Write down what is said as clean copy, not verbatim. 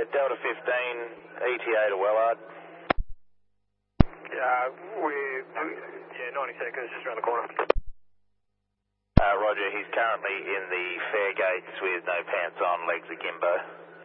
Delta 15, ETA to Wellard. We're 90 seconds, just around the corner. Roger, he's currently in the fare gates with no pants on, legs akimbo.